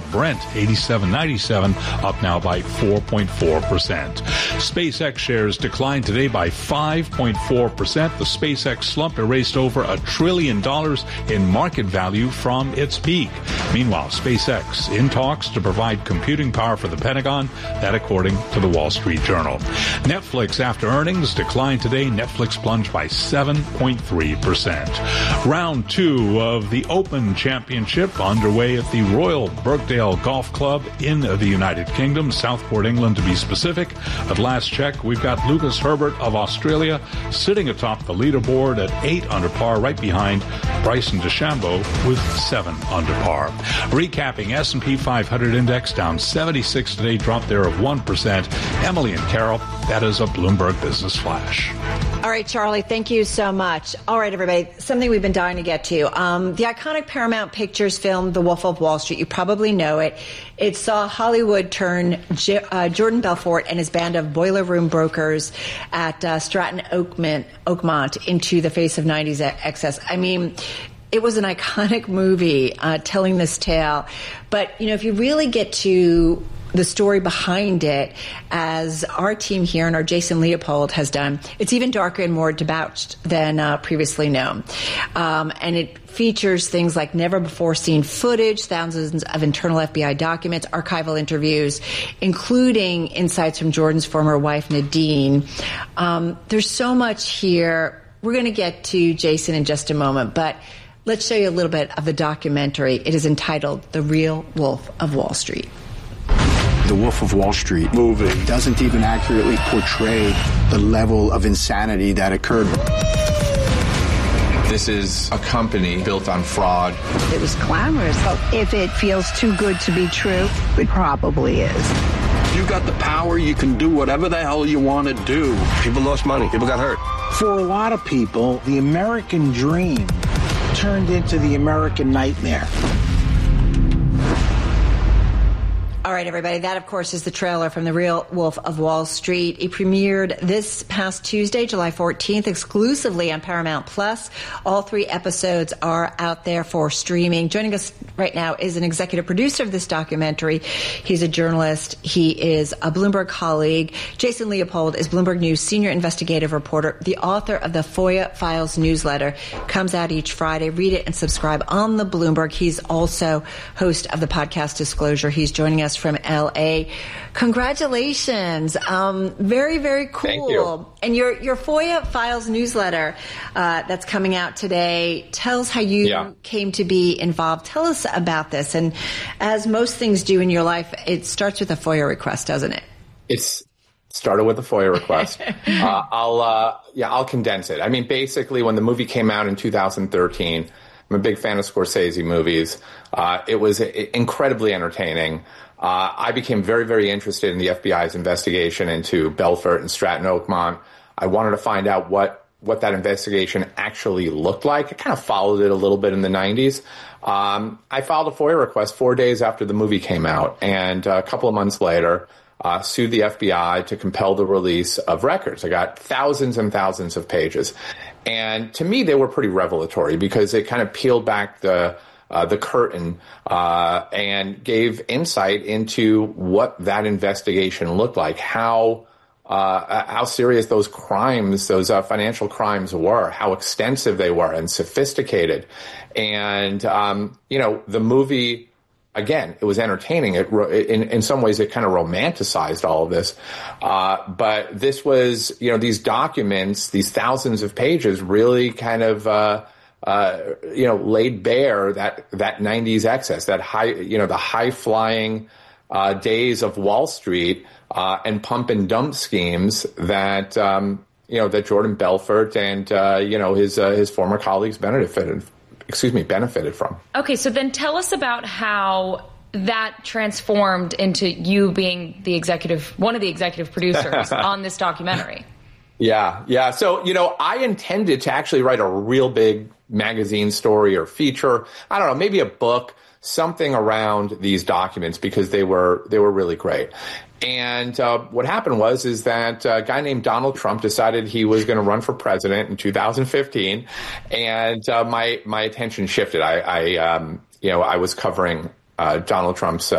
Brent, 87.97, up now by 4.4%. SpaceX shares declined today by 5.4%. The SpaceX slump erased over $1 trillion in market value from its peak. Meanwhile, SpaceX in talks to provide computing power for the Pentagon, that according to the Wall Street Journal. Netflix, after earnings, declined today. Netflix plunged by 7.3%. Round 2 of the Open Championship underway at the Royal Birkdale Golf Club in the United Kingdom, Southport, England to be specific. At last check, we've got Lucas Herbert of Australia sitting atop the leaderboard at 8 under par, right behind Bryson DeChambeau with 7 under par. Recapping, S&P 500 index down 76 today, drop there of 1%. Emily and Carol, that is a Bloomberg Business Flash. All right, Charlie, thank you so much. All right, everybody, something we've been dying to get to. The iconic Paramount Pictures film, The Wolf of Wall Street, you probably know it. It saw Hollywood turn Jordan Belfort and his band of boiler room brokers at Stratton Oakmont into the face of 90s excess. I mean, it was an iconic movie telling this tale. But, you know, if you really get to the story behind it, as our team here and our Jason Leopold has done, it's even darker and more debauched than previously known. And it features things like never-before-seen footage, thousands of internal FBI documents, archival interviews, including insights from Jordan's former wife, Nadine. There's so much here. We're going to get to Jason in just a moment, but let's show you a little bit of the documentary. It is entitled The Real Wolf of Wall Street. The Wolf of Wall Street movie doesn't even accurately portray the level of insanity that occurred. This is a company built on fraud. It was glamorous. So if it feels too good to be true, it probably is. You got the power, you can do whatever the hell you want to do. People lost money. People got hurt. For a lot of people, the American dream turned into the American nightmare. All right, everybody. That, of course, is the trailer from The Real Wolf of Wall Street. It premiered this past Tuesday, July 14th, exclusively on Paramount Plus. All 3 episodes are out there for streaming. Joining us right now is an executive producer of this documentary. He's a journalist. He is a Bloomberg colleague. Jason Leopold is Bloomberg News senior investigative reporter, the author of the FOIA Files newsletter. Comes out each Friday. Read it and subscribe on the Bloomberg. He's also host of the podcast Disclosure. He's joining us from L.A. Congratulations. Very, very cool. Thank you. And your FOIA Files newsletter that's coming out today tells how you came to be involved. Tell us about this. And as most things do in your life, it starts with a FOIA request, doesn't it? It's started with a FOIA request. I'll condense it. I mean, basically, when the movie came out in 2013, I'm a big fan of Scorsese movies. It was incredibly entertaining. I became very, very interested in the FBI's investigation into Belfort and Stratton Oakmont. I wanted to find out what that investigation actually looked like. I kind of followed it a little bit in the 90s. I filed a FOIA request 4 days after the movie came out, and a couple of months later, sued the FBI to compel the release of records. I got thousands and thousands of pages. And to me, they were pretty revelatory because it kind of peeled back the curtain and gave insight into what that investigation looked like, how serious those crimes, those financial crimes were, how extensive they were and sophisticated. And, the movie, again, it was entertaining. In some ways, it kind of romanticized all of this. But this was, these documents, these thousands of pages really kind of, laid bare that 90s excess, that the high flying days of Wall Street and pump and dump schemes that that Jordan Belfort and his former colleagues benefited from. Okay, so then tell us about how that transformed into you being one of the executive producers on this documentary. Yeah. So, I intended to actually write a real big magazine story or feature. I don't know, maybe a book, something around these documents because they were really great. And what happened was that a guy named Donald Trump decided he was going to run for president in 2015, and my attention shifted. I was covering Donald Trump's